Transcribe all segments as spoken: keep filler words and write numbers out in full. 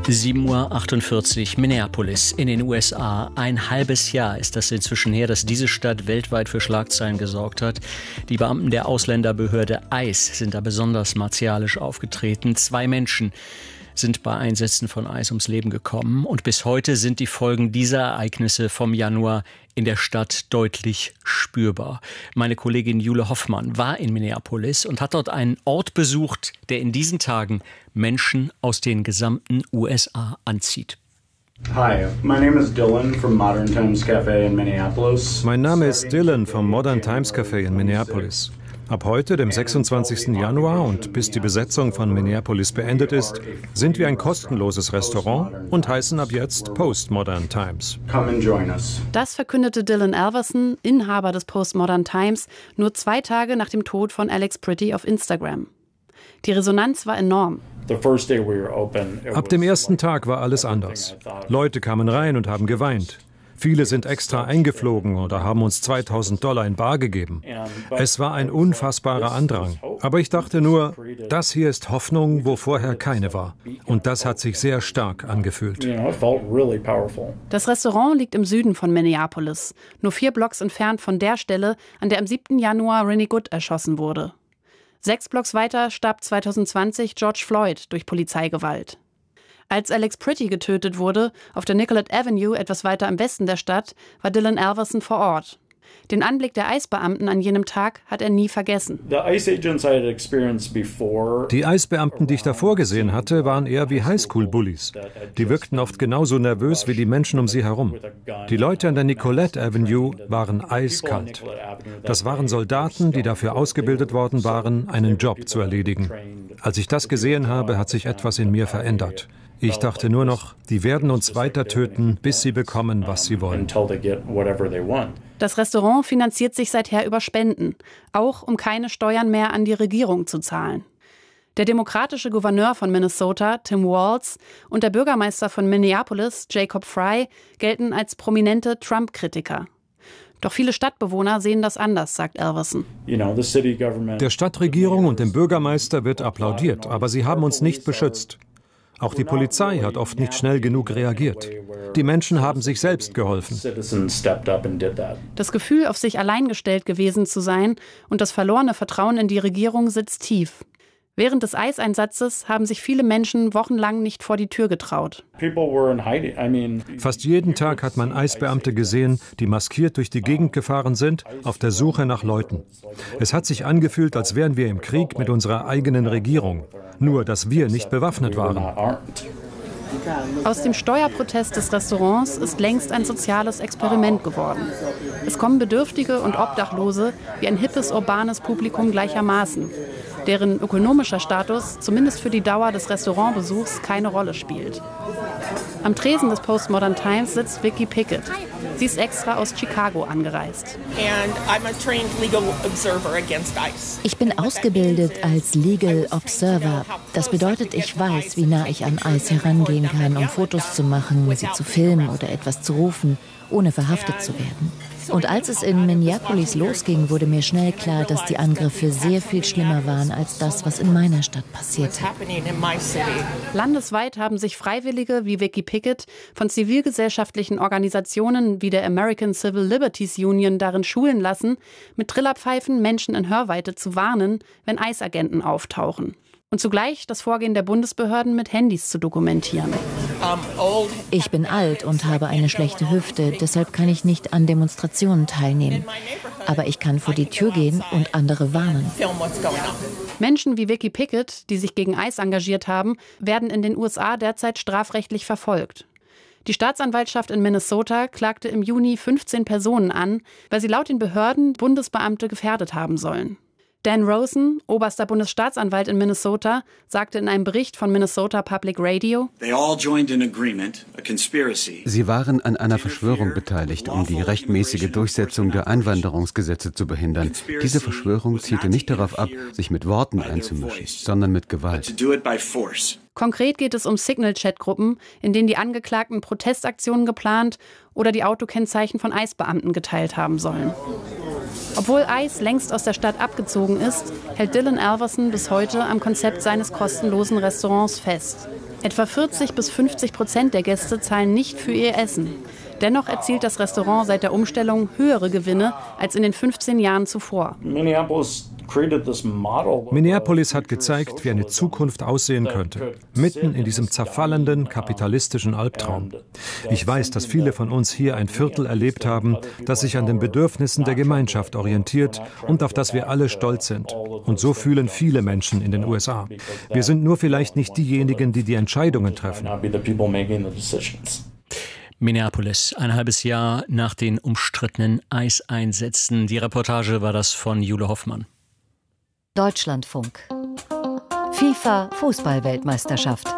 sieben Uhr achtundvierzig, Minneapolis in den U S A. Ein halbes Jahr ist das inzwischen her, dass diese Stadt weltweit für Schlagzeilen gesorgt hat. Die Beamten der Ausländerbehörde ICE sind da besonders martialisch aufgetreten. Zwei Menschen sind bei Einsätzen von ICE ums Leben gekommen. Und bis heute sind die Folgen dieser Ereignisse vom Januar in der Stadt deutlich spürbar. Meine Kollegin Jule Hoffmann war in Minneapolis und hat dort einen Ort besucht, der in diesen Tagen Menschen aus den gesamten U S A anzieht. Hi, my name is Dylan from Modern Times Cafe in Minneapolis. Mein Name ist Dylan vom Modern Times Cafe in Minneapolis. Ab heute, dem sechsundzwanzigsten Januar und bis die Besetzung von Minneapolis beendet ist, sind wir ein kostenloses Restaurant und heißen ab jetzt Postmodern Times. Come and join us. Das verkündete Dylan Alverson, Inhaber des Postmodern Times, nur zwei Tage nach dem Tod von Alex Pretty auf Instagram. Die Resonanz war enorm. Ab dem ersten Tag war alles anders. Leute kamen rein und haben geweint. Viele sind extra eingeflogen oder haben uns zweitausend Dollar in bar gegeben. Es war ein unfassbarer Andrang. Aber ich dachte nur, das hier ist Hoffnung, wo vorher keine war. Und das hat sich sehr stark angefühlt. Das Restaurant liegt im Süden von Minneapolis, nur vier Blocks entfernt von der Stelle, an der am siebten Januar Rennie Good erschossen wurde. Sechs Blocks weiter starb zweitausendzwanzig George Floyd durch Polizeigewalt. Als Alex Pretty getötet wurde, auf der Nicollet Avenue, etwas weiter im Westen der Stadt, war Dylan Alverson vor Ort. Den Anblick der ICE-Beamten an jenem Tag hat er nie vergessen. Die ICE-Beamten, die ich davor gesehen hatte, waren eher wie Highschool-Bullies. Die wirkten oft genauso nervös wie die Menschen um sie herum. Die Leute an der Nicollet Avenue waren eiskalt. Das waren Soldaten, die dafür ausgebildet worden waren, einen Job zu erledigen. Als ich das gesehen habe, hat sich etwas in mir verändert. Ich dachte nur noch, die werden uns weiter töten, bis sie bekommen, was sie wollen. Das Restaurant finanziert sich seither über Spenden, auch um keine Steuern mehr an die Regierung zu zahlen. Der demokratische Gouverneur von Minnesota, Tim Walz, und der Bürgermeister von Minneapolis, Jacob Frey, gelten als prominente Trump-Kritiker. Doch viele Stadtbewohner sehen das anders, sagt Alverson. Der Stadtregierung und dem Bürgermeister wird applaudiert, aber sie haben uns nicht beschützt. Auch die Polizei hat oft nicht schnell genug reagiert. Die Menschen haben sich selbst geholfen. Das Gefühl, auf sich allein gestellt gewesen zu sein und das verlorene Vertrauen in die Regierung sitzt tief. Während des ICE-Einsatzes haben sich viele Menschen wochenlang nicht vor die Tür getraut. Fast jeden Tag hat man ICE-Beamte gesehen, die maskiert durch die Gegend gefahren sind, auf der Suche nach Leuten. Es hat sich angefühlt, als wären wir im Krieg mit unserer eigenen Regierung. Nur, dass wir nicht bewaffnet waren. Aus dem Steuerprotest des Restaurants ist längst ein soziales Experiment geworden. Es kommen Bedürftige und Obdachlose wie ein hippes, urbanes Publikum gleichermaßen, deren ökonomischer Status zumindest für die Dauer des Restaurantbesuchs keine Rolle spielt. Am Tresen des Postmodern Times sitzt Vicki Pickett. Sie ist extra aus Chicago angereist. Ich bin ausgebildet als Legal Observer. Das bedeutet, ich weiß, wie nah ich an ICE herangehen kann, um Fotos zu machen, sie zu filmen oder etwas zu rufen, ohne verhaftet zu werden. Und als es in Minneapolis losging, wurde mir schnell klar, dass die Angriffe sehr viel schlimmer waren als das, was in meiner Stadt passierte. Landesweit haben sich Freiwillige wie Vicki Pickett von zivilgesellschaftlichen Organisationen wie der American Civil Liberties Union darin schulen lassen, mit Trillerpfeifen Menschen in Hörweite zu warnen, wenn ICE-Agenten auftauchen. Und zugleich das Vorgehen der Bundesbehörden mit Handys zu dokumentieren. Ich bin alt und habe eine schlechte Hüfte, deshalb kann ich nicht an Demonstrationen teilnehmen. Aber ich kann vor die Tür gehen und andere warnen. Menschen wie Vicki Pickett, die sich gegen ICE engagiert haben, werden in den U S A derzeit strafrechtlich verfolgt. Die Staatsanwaltschaft in Minnesota klagte im Juni fünfzehn Personen an, weil sie laut den Behörden Bundesbeamte gefährdet haben sollen. Dan Rosen, oberster Bundesstaatsanwalt in Minnesota, sagte in einem Bericht von Minnesota Public Radio: Sie waren an einer Verschwörung beteiligt, um die rechtmäßige Durchsetzung der Einwanderungsgesetze zu behindern. Diese Verschwörung zielte nicht darauf ab, sich mit Worten einzumischen, sondern mit Gewalt. Konkret geht es um Signal-Chat-Gruppen, in denen die Angeklagten Protestaktionen geplant oder die Autokennzeichen von ICE-Beamten geteilt haben sollen. Obwohl Ice längst aus der Stadt abgezogen ist, hält Dylan Alverson bis heute am Konzept seines kostenlosen Restaurants fest. Etwa vierzig bis fünfzig Prozent der Gäste zahlen nicht für ihr Essen. Dennoch erzielt das Restaurant seit der Umstellung höhere Gewinne als in den fünfzehn Jahren zuvor. Minneapolis hat gezeigt, wie eine Zukunft aussehen könnte, mitten in diesem zerfallenden kapitalistischen Albtraum. Ich weiß, dass viele von uns hier ein Viertel erlebt haben, das sich an den Bedürfnissen der Gemeinschaft orientiert und auf das wir alle stolz sind. Und so fühlen viele Menschen in den U S A. Wir sind nur vielleicht nicht diejenigen, die die Entscheidungen treffen. Minneapolis, ein halbes Jahr nach den umstrittenen Eiseinsätzen. Die Reportage war das von Jule Hoffmann. Deutschlandfunk. FIFA Fußball-Weltmeisterschaft.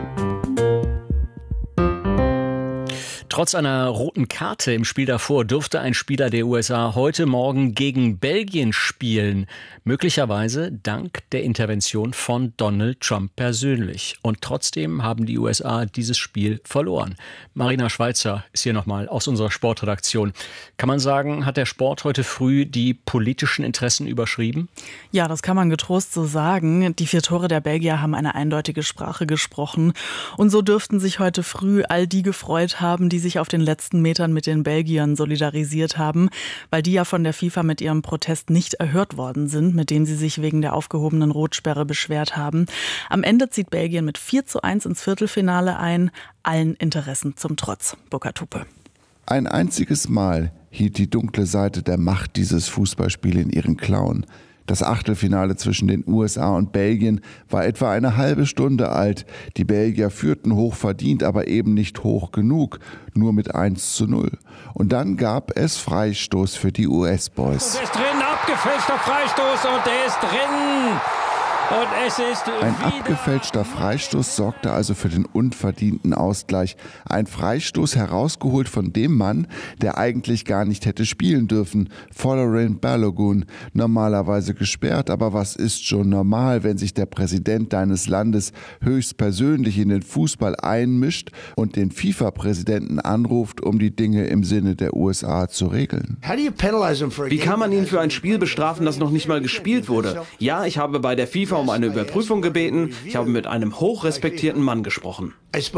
Trotz einer roten Karte im Spiel davor durfte ein Spieler der U S A heute Morgen gegen Belgien spielen. Möglicherweise dank der Intervention von Donald Trump persönlich. Und trotzdem haben die U S A dieses Spiel verloren. Marina Schweizer ist hier nochmal aus unserer Sportredaktion. Kann man sagen, hat der Sport heute früh die politischen Interessen überschrieben? Ja, das kann man getrost so sagen. Die vier Tore der Belgier haben eine eindeutige Sprache gesprochen. Und so dürften sich heute früh all die gefreut haben, die sich auf den letzten Metern mit den Belgiern solidarisiert haben, weil die ja von der FIFA mit ihrem Protest nicht erhört worden sind, mit dem sie sich wegen der aufgehobenen Rotsperre beschwert haben. Am Ende zieht Belgien mit vier zu eins ins Viertelfinale ein, allen Interessen zum Trotz. Burkhard Hupe. Ein einziges Mal hielt die dunkle Seite der Macht dieses Fußballspiel in ihren Klauen. Das Achtelfinale zwischen den U S A und Belgien war etwa eine halbe Stunde alt. Die Belgier führten hochverdient, aber eben nicht hoch genug, nur mit eins zu null. Und dann gab es Freistoß für die U S-Boys. Der ist drin, abgefälschter Freistoß und der ist drin. Und es ist Ein abgefälschter Freistoß sorgte also für den unverdienten Ausgleich. Ein Freistoß herausgeholt von dem Mann, der eigentlich gar nicht hätte spielen dürfen. Folarin Balogun, normalerweise gesperrt, aber was ist schon normal, wenn sich der Präsident deines Landes höchstpersönlich in den Fußball einmischt und den FIFA-Präsidenten anruft, um die Dinge im Sinne der U S A zu regeln? Wie kann man ihn für ein Spiel bestrafen, das noch nicht mal gespielt wurde? Ja, ich habe bei der FIFA um eine Überprüfung gebeten. Ich habe mit einem hochrespektierten Mann gesprochen.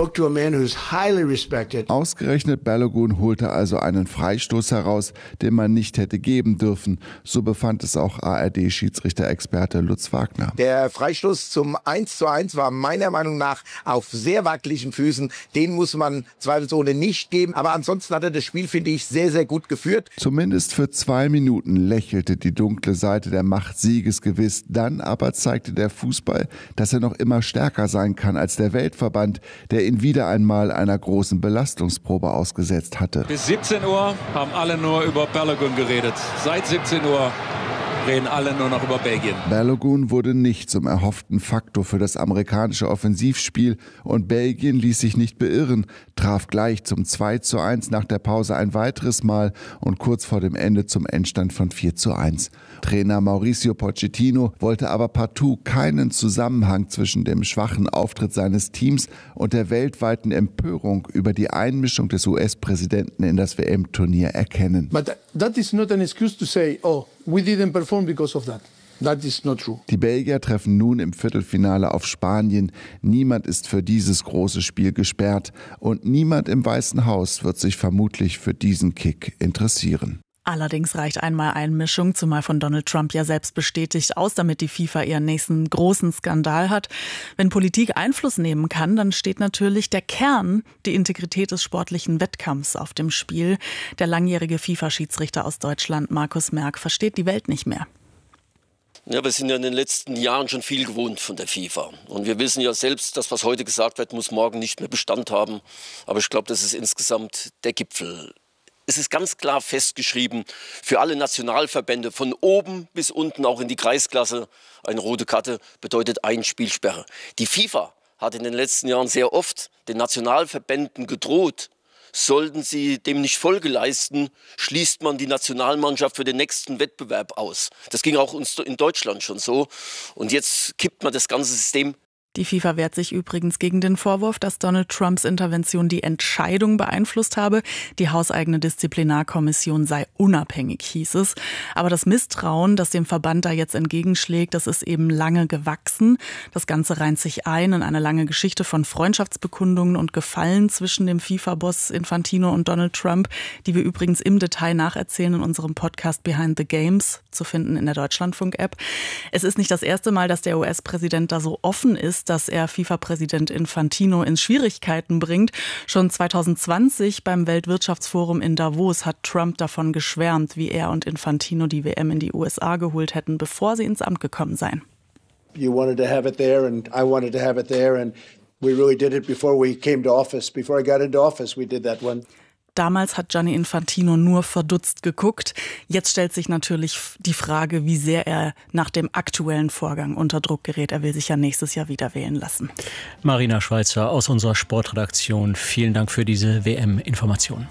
Ausgerechnet Balogun holte also einen Freistoß heraus, den man nicht hätte geben dürfen. So befand es auch A R D-Schiedsrichter-Experte Lutz Wagner. Der Freistoß zum eins zu eins war meiner Meinung nach auf sehr wackeligen Füßen. Den muss man zweifelsohne nicht geben. Aber ansonsten hat er das Spiel, finde ich, sehr, sehr gut geführt. Zumindest für zwei Minuten lächelte die dunkle Seite der Macht siegesgewiss. Dann aber zeigte der Fußball, dass er noch immer stärker sein kann als der Weltverband, der ihn wieder einmal einer großen Belastungsprobe ausgesetzt hatte. Bis siebzehn Uhr haben alle nur über Balogun geredet. Seit siebzehn Uhr reden alle nur noch über Belgien. Balogun wurde nicht zum erhofften Faktor für das amerikanische Offensivspiel und Belgien ließ sich nicht beirren, traf gleich zum zwei zu eins nach der Pause ein weiteres Mal und kurz vor dem Ende zum Endstand von vier zu eins. Trainer Mauricio Pochettino wollte aber partout keinen Zusammenhang zwischen dem schwachen Auftritt seines Teams und der weltweiten Empörung über die Einmischung des U S-Präsidenten in das W M-Turnier erkennen. But that is not an excuse to say, oh, we didn't perform because of that. That is not true. Die Belgier treffen nun im Viertelfinale auf Spanien. Niemand ist für dieses große Spiel gesperrt und niemand im Weißen Haus wird sich vermutlich für diesen Kick interessieren. Allerdings reicht einmal Einmischung, zumal von Donald Trump ja selbst bestätigt, aus, damit die FIFA ihren nächsten großen Skandal hat. Wenn Politik Einfluss nehmen kann, dann steht natürlich der Kern, die Integrität des sportlichen Wettkampfs auf dem Spiel. Der langjährige FIFA-Schiedsrichter aus Deutschland, Markus Merck, versteht die Welt nicht mehr. Ja, wir sind ja in den letzten Jahren schon viel gewohnt von der FIFA. Und wir wissen ja selbst, dass was heute gesagt wird, muss morgen nicht mehr Bestand haben. Aber ich glaube, das ist insgesamt der Gipfel. Es ist ganz klar festgeschrieben, für alle Nationalverbände von oben bis unten, auch in die Kreisklasse, eine rote Karte bedeutet ein Spielsperre. Die FIFA hat in den letzten Jahren sehr oft den Nationalverbänden gedroht, sollten sie dem nicht Folge leisten, schließt man die Nationalmannschaft für den nächsten Wettbewerb aus. Das ging auch uns in Deutschland schon so. Und jetzt kippt man das ganze System Die FIFA wehrt sich übrigens gegen den Vorwurf, dass Donald Trumps Intervention die Entscheidung beeinflusst habe. Die hauseigene Disziplinarkommission sei unabhängig, hieß es. Aber das Misstrauen, das dem Verband da jetzt entgegenschlägt, das ist eben lange gewachsen. Das Ganze reiht sich ein in eine lange Geschichte von Freundschaftsbekundungen und Gefallen zwischen dem FIFA-Boss Infantino und Donald Trump, die wir übrigens im Detail nacherzählen in unserem Podcast Behind the Games, zu finden in der Deutschlandfunk-App. Es ist nicht das erste Mal, dass der U S-Präsident da so offen ist, dass er FIFA-Präsident Infantino in Schwierigkeiten bringt. Schon zwanzig zwanzig beim Weltwirtschaftsforum in Davos hat Trump davon geschwärmt, wie er und Infantino die W M in die U S A geholt hätten, bevor sie ins Amt gekommen seien. You wanted to have it there and I wanted to have it there and we really did it before we came to office. Before I got into office, we did that one. Damals hat Gianni Infantino nur verdutzt geguckt. Jetzt stellt sich natürlich die Frage, wie sehr er nach dem aktuellen Vorgang unter Druck gerät. Er will sich ja nächstes Jahr wieder wählen lassen. Marina Schweizer aus unserer Sportredaktion, vielen Dank für diese W M-Information.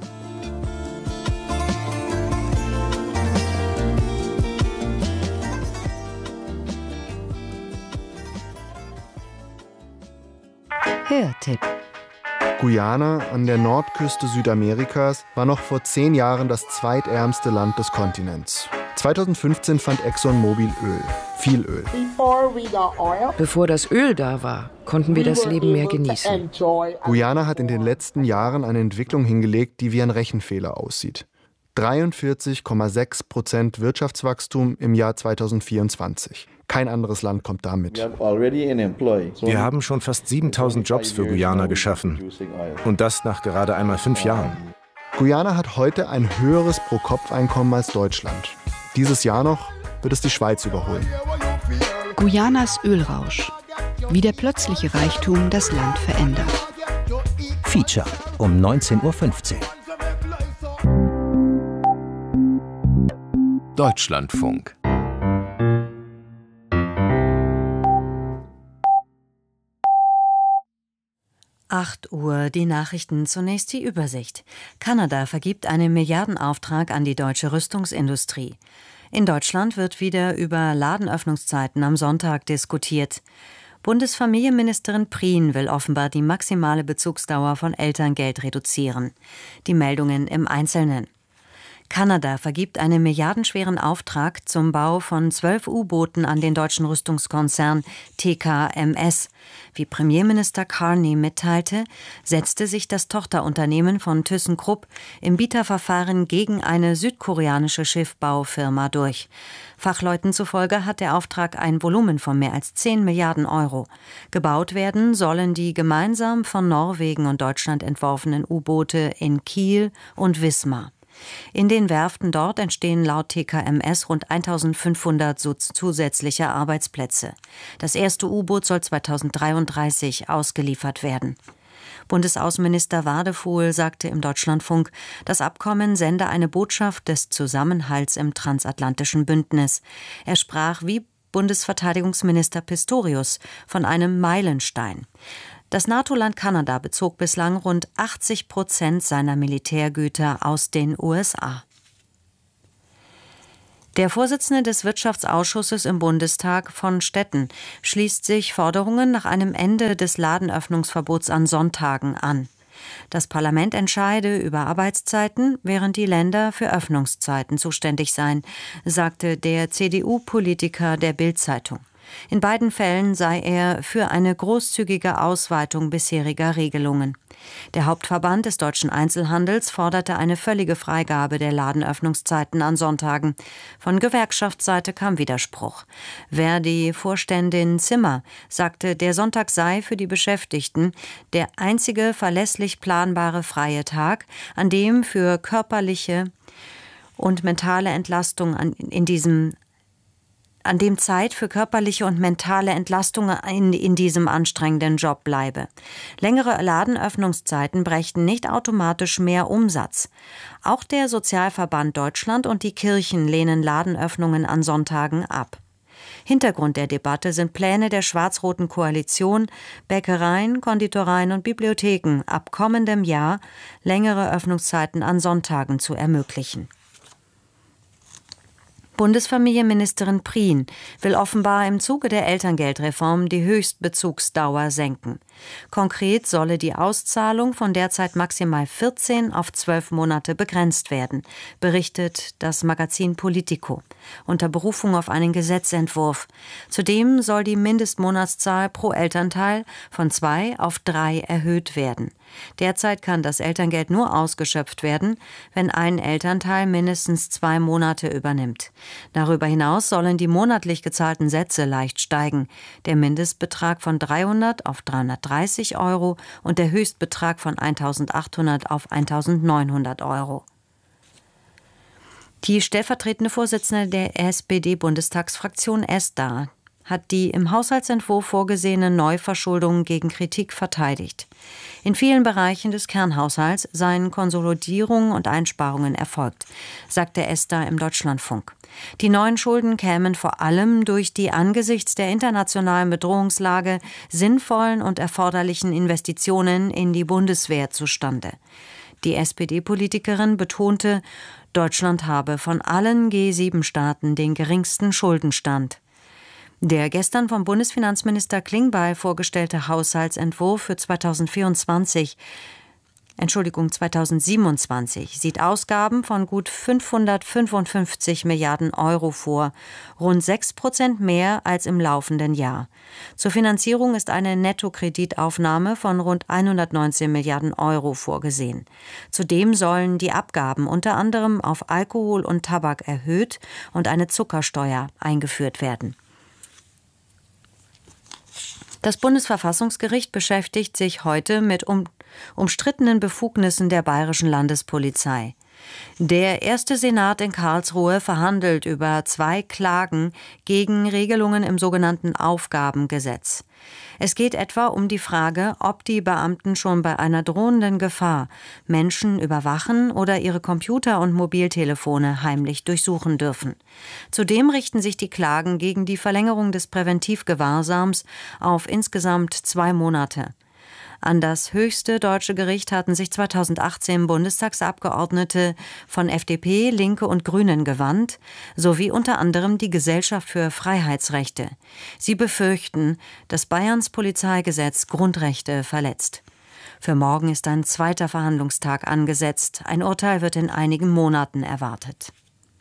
Hörtipp. Guyana an der Nordküste Südamerikas war noch vor zehn Jahren das zweitärmste Land des Kontinents. zweitausendfünfzehn fand ExxonMobil Öl, viel Öl. Bevor das Öl da war, konnten wir das Leben mehr genießen. Guyana hat in den letzten Jahren eine Entwicklung hingelegt, die wie ein Rechenfehler aussieht. dreiundvierzig Komma sechs Prozent Wirtschaftswachstum im Jahr zweitausendvierundzwanzig. Kein anderes Land kommt damit. Wir haben schon fast siebentausend Jobs für Guyana geschaffen. Und das nach gerade einmal fünf Jahren. Guyana hat heute ein höheres Pro-Kopf-Einkommen als Deutschland. Dieses Jahr noch wird es die Schweiz überholen. Guyanas Ölrausch. Wie der plötzliche Reichtum das Land verändert. Feature um neunzehn Uhr fünfzehn. Deutschlandfunk. acht Uhr, die Nachrichten, zunächst die Übersicht. Kanada vergibt einen Milliardenauftrag an die deutsche Rüstungsindustrie. In Deutschland wird wieder über Ladenöffnungszeiten am Sonntag diskutiert. Bundesfamilienministerin Prien will offenbar die maximale Bezugsdauer von Elterngeld reduzieren. Die Meldungen im Einzelnen. Kanada vergibt einen milliardenschweren Auftrag zum Bau von zwölf U-Booten an den deutschen Rüstungskonzern T K M S. Wie Premierminister Carney mitteilte, setzte sich das Tochterunternehmen von ThyssenKrupp im Bieterverfahren gegen eine südkoreanische Schiffbaufirma durch. Fachleuten zufolge hat der Auftrag ein Volumen von mehr als zehn Milliarden Euro. Gebaut werden sollen die gemeinsam von Norwegen und Deutschland entworfenen U-Boote in Kiel und Wismar. In den Werften dort entstehen laut T K M S rund eintausendfünfhundert zusätzliche Arbeitsplätze. Das erste U-Boot soll zweitausenddreiunddreißig ausgeliefert werden. Bundesaußenminister Wadefuhl sagte im Deutschlandfunk, das Abkommen sende eine Botschaft des Zusammenhalts im transatlantischen Bündnis. Er sprach wie Bundesverteidigungsminister Pistorius von einem Meilenstein. Das NATO-Land Kanada bezog bislang rund achtzig Prozent seiner Militärgüter aus den U S A. Der Vorsitzende des Wirtschaftsausschusses im Bundestag von Stetten schließt sich Forderungen nach einem Ende des Ladenöffnungsverbots an Sonntagen an. Das Parlament entscheide über Arbeitszeiten, während die Länder für Öffnungszeiten zuständig seien, sagte der C D U-Politiker der Bild-Zeitung. In beiden Fällen sei er für eine großzügige Ausweitung bisheriger Regelungen. Der Hauptverband des deutschen Einzelhandels forderte eine völlige Freigabe der Ladenöffnungszeiten an Sonntagen. Von Gewerkschaftsseite kam Widerspruch. Verdi-Vorständin Zimmer sagte, der Sonntag sei für die Beschäftigten der einzige verlässlich planbare freie Tag, an dem für körperliche und mentale Entlastung in diesem an dem Zeit für körperliche und mentale Entlastung in, in diesem anstrengenden Job bleibe. Längere Ladenöffnungszeiten brächten nicht automatisch mehr Umsatz. Auch der Sozialverband Deutschland und die Kirchen lehnen Ladenöffnungen an Sonntagen ab. Hintergrund der Debatte sind Pläne der schwarz-roten Koalition, Bäckereien, Konditoreien und Bibliotheken ab kommendem Jahr längere Öffnungszeiten an Sonntagen zu ermöglichen. Bundesfamilienministerin Prien will offenbar im Zuge der Elterngeldreform die Höchstbezugsdauer senken. Konkret solle die Auszahlung von derzeit maximal vierzehn auf zwölf Monate begrenzt werden, berichtet das Magazin Politico unter Berufung auf einen Gesetzentwurf. Zudem soll die Mindestmonatszahl pro Elternteil von zwei auf drei erhöht werden. Derzeit kann das Elterngeld nur ausgeschöpft werden, wenn ein Elternteil mindestens zwei Monate übernimmt. Darüber hinaus sollen die monatlich gezahlten Sätze leicht steigen. Der Mindestbetrag von dreihundert auf dreihundertdreißig Euro und der Höchstbetrag von eintausendachthundert auf eintausendneunhundert Euro. Die stellvertretende Vorsitzende der S P D-Bundestagsfraktion Esther hat die im Haushaltsentwurf vorgesehene Neuverschuldung gegen Kritik verteidigt. In vielen Bereichen des Kernhaushalts seien Konsolidierungen und Einsparungen erfolgt, sagte Esther im Deutschlandfunk. Die neuen Schulden kämen vor allem durch die angesichts der internationalen Bedrohungslage sinnvollen und erforderlichen Investitionen in die Bundeswehr zustande. Die S P D-Politikerin betonte, Deutschland habe von allen G sieben Staaten den geringsten Schuldenstand. Der gestern vom Bundesfinanzminister Klingbeil vorgestellte Haushaltsentwurf für zweitausendvierundzwanzig, Entschuldigung, zweitausendsiebenundzwanzig sieht Ausgaben von gut fünfhundertfünfundfünfzig Milliarden Euro vor, rund sechs Prozent mehr als im laufenden Jahr. Zur Finanzierung ist eine Nettokreditaufnahme von rund hundertneunzehn Milliarden Euro vorgesehen. Zudem sollen die Abgaben unter anderem auf Alkohol und Tabak erhöht und eine Zuckersteuer eingeführt werden. Das Bundesverfassungsgericht beschäftigt sich heute mit um, umstrittenen Befugnissen der bayerischen Landespolizei. Der erste Senat in Karlsruhe verhandelt über zwei Klagen gegen Regelungen im sogenannten Aufgabengesetz. Es geht etwa um die Frage, ob die Beamten schon bei einer drohenden Gefahr Menschen überwachen oder ihre Computer und Mobiltelefone heimlich durchsuchen dürfen. Zudem richten sich die Klagen gegen die Verlängerung des Präventivgewahrsams auf insgesamt zwei Monate. An das höchste deutsche Gericht hatten sich zweitausendachtzehn Bundestagsabgeordnete von F D P, Linke und Grünen gewandt, sowie unter anderem die Gesellschaft für Freiheitsrechte. Sie befürchten, dass Bayerns Polizeigesetz Grundrechte verletzt. Für morgen ist ein zweiter Verhandlungstag angesetzt. Ein Urteil wird in einigen Monaten erwartet.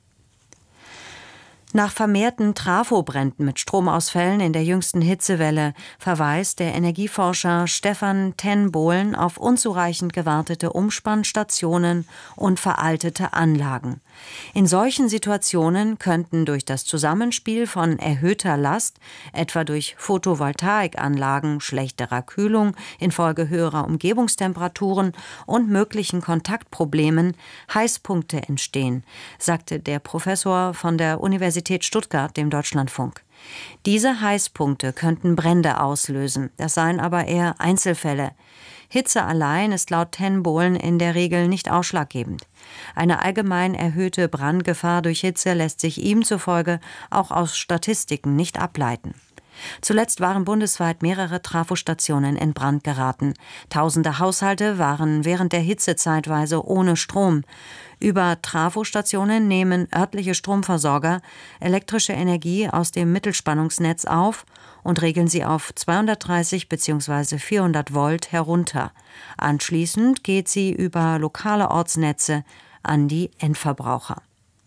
Nach vermehrten Trafobränden mit Stromausfällen in der jüngsten Hitzewelle verweist der Energieforscher Stefan ten Bohlen auf unzureichend gewartete Umspannstationen und veraltete Anlagen. In solchen Situationen könnten durch das Zusammenspiel von erhöhter Last, etwa durch Photovoltaikanlagen, schlechterer Kühlung infolge höherer Umgebungstemperaturen und möglichen Kontaktproblemen Heißpunkte entstehen, sagte der Professor von der Universität Stuttgart dem Deutschlandfunk. Diese Heißpunkte könnten Brände auslösen, das seien aber eher Einzelfälle. Hitze allein ist laut ten Bohlen in der Regel nicht ausschlaggebend. Eine allgemein erhöhte Brandgefahr durch Hitze lässt sich ihm zufolge auch aus Statistiken nicht ableiten. Zuletzt waren bundesweit mehrere Trafostationen in Brand geraten. Tausende Haushalte waren während der Hitze zeitweise ohne Strom. Über Trafostationen nehmen örtliche Stromversorger elektrische Energie aus dem Mittelspannungsnetz auf und regeln sie auf zweihundertdreißig bzw. vierhundert Volt herunter. Anschließend geht sie über lokale Ortsnetze an die Endverbraucher.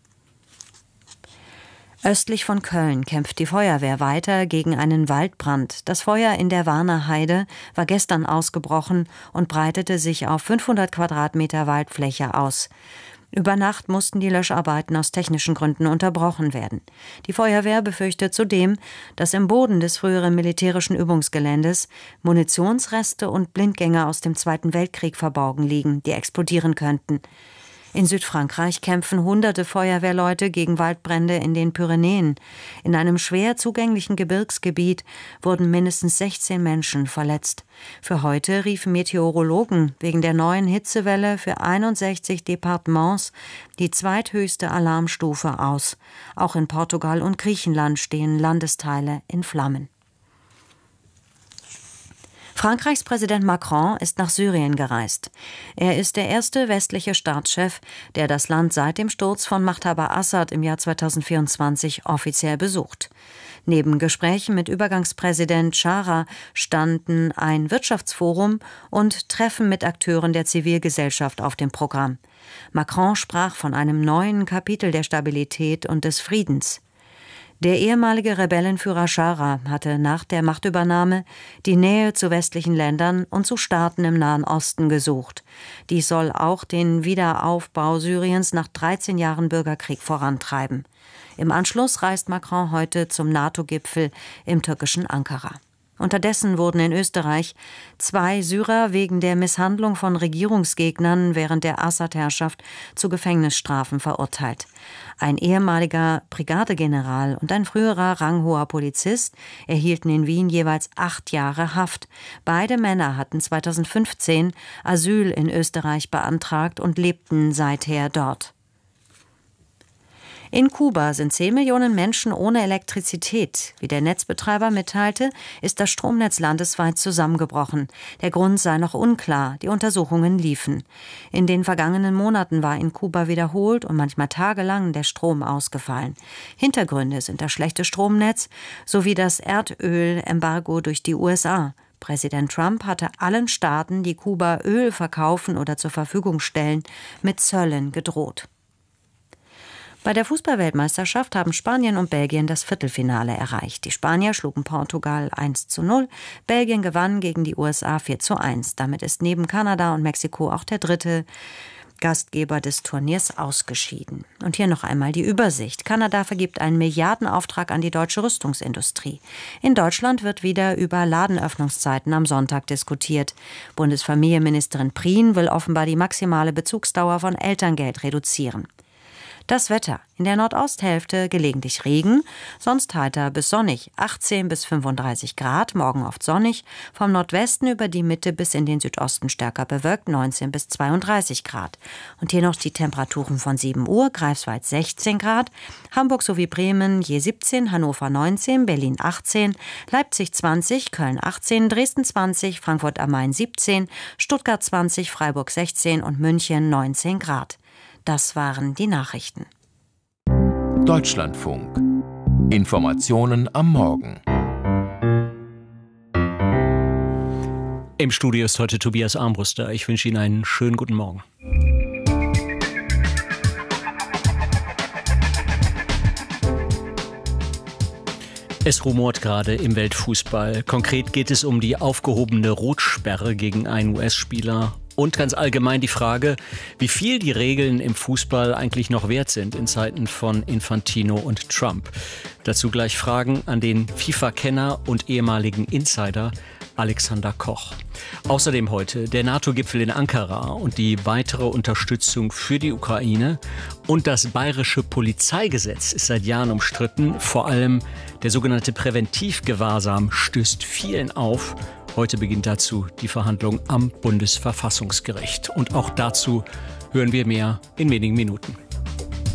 Östlich von Köln kämpft die Feuerwehr weiter gegen einen Waldbrand. Das Feuer in der Warner Heide war gestern ausgebrochen und breitete sich auf fünfhundert Quadratmeter Waldfläche aus. Über Nacht mussten die Löscharbeiten aus technischen Gründen unterbrochen werden. Die Feuerwehr befürchtet zudem, dass im Boden des früheren militärischen Übungsgeländes Munitionsreste und Blindgänger aus dem Zweiten Weltkrieg verborgen liegen, die explodieren könnten. In Südfrankreich kämpfen hunderte Feuerwehrleute gegen Waldbrände in den Pyrenäen. In einem schwer zugänglichen Gebirgsgebiet wurden mindestens sechzehn Menschen verletzt. Für heute riefen Meteorologen wegen der neuen Hitzewelle für einundsechzig Departements die zweithöchste Alarmstufe aus. Auch in Portugal und Griechenland stehen Landesteile in Flammen. Frankreichs Präsident Macron ist nach Syrien gereist. Er ist der erste westliche Staatschef, der das Land seit dem Sturz von Machthaber Assad im Jahr zweitausendvierundzwanzig offiziell besucht. Neben Gesprächen mit Übergangspräsident Chara standen ein Wirtschaftsforum und Treffen mit Akteuren der Zivilgesellschaft auf dem Programm. Macron sprach von einem neuen Kapitel der Stabilität und des Friedens. Der ehemalige Rebellenführer Chara hatte nach der Machtübernahme die Nähe zu westlichen Ländern und zu Staaten im Nahen Osten gesucht. Dies soll auch den Wiederaufbau Syriens nach dreizehn Jahren Bürgerkrieg vorantreiben. Im Anschluss reist Macron heute zum NATO-Gipfel im türkischen Ankara. Unterdessen wurden in Österreich zwei Syrer wegen der Misshandlung von Regierungsgegnern während der Assad-Herrschaft zu Gefängnisstrafen verurteilt. Ein ehemaliger Brigadegeneral und ein früherer ranghoher Polizist erhielten in Wien jeweils acht Jahre Haft. Beide Männer hatten zweitausendfünfzehn Asyl in Österreich beantragt und lebten seither dort. In Kuba sind zehn Millionen Menschen ohne Elektrizität. Wie der Netzbetreiber mitteilte, ist das Stromnetz landesweit zusammengebrochen. Der Grund sei noch unklar, die Untersuchungen liefen. In den vergangenen Monaten war in Kuba wiederholt und manchmal tagelang der Strom ausgefallen. Hintergründe sind das schlechte Stromnetz sowie das Erdölembargo durch die U S A. Präsident Trump hatte allen Staaten, die Kuba Öl verkaufen oder zur Verfügung stellen, mit Zöllen gedroht. Bei der Fußball-Weltmeisterschaft haben Spanien und Belgien das Viertelfinale erreicht. Die Spanier schlugen Portugal eins zu null, Belgien gewann gegen die U S A vier zu eins. Damit ist neben Kanada und Mexiko auch der dritte Gastgeber des Turniers ausgeschieden. Und hier noch einmal die Übersicht. Kanada vergibt einen Milliardenauftrag an die deutsche Rüstungsindustrie. In Deutschland wird wieder über Ladenöffnungszeiten am Sonntag diskutiert. Bundesfamilienministerin Prien will offenbar die maximale Bezugsdauer von Elterngeld reduzieren. Das Wetter. In der Nordosthälfte gelegentlich Regen, sonst heiter bis sonnig, achtzehn bis fünfunddreißig Grad, morgen oft sonnig, vom Nordwesten über die Mitte bis in den Südosten stärker bewölkt, neunzehn bis zweiunddreißig Grad. Und hier noch die Temperaturen von sieben Uhr, Greifswald sechzehn Grad, Hamburg sowie Bremen je siebzehn, Hannover neunzehn, Berlin achtzehn, Leipzig zwanzig, Köln achtzehn, Dresden zwanzig, Frankfurt am Main siebzehn, Stuttgart zwanzig, Freiburg sechzehn und München neunzehn Grad. Das waren die Nachrichten. Deutschlandfunk. Informationen am Morgen. Im Studio ist heute Tobias Armbruster. Ich wünsche Ihnen einen schönen guten Morgen. Es rumort gerade im Weltfußball. Konkret geht es um die aufgehobene Rotsperre gegen einen U S-Spieler. Und ganz allgemein die Frage, wie viel die Regeln im Fußball eigentlich noch wert sind in Zeiten von Infantino und Trump. Dazu gleich Fragen an den FIFA-Kenner und ehemaligen Insider Alexander Koch. Außerdem heute der NATO-Gipfel in Ankara und die weitere Unterstützung für die Ukraine. Und das bayerische Polizeigesetz ist seit Jahren umstritten. Vor allem der sogenannte Präventivgewahrsam stößt vielen auf. Heute beginnt dazu die Verhandlung am Bundesverfassungsgericht. Und auch dazu hören wir mehr in wenigen Minuten.